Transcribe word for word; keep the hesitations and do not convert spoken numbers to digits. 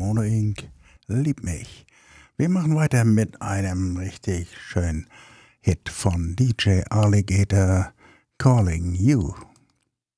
Mono Incorporated. Lieb mich. Wir machen weiter mit einem richtig schönen Hit von D J Alligator, Calling You.